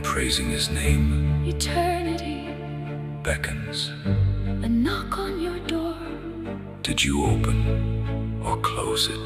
praising his name. Eternity Beckons. a knock on your door. Did you open or close it?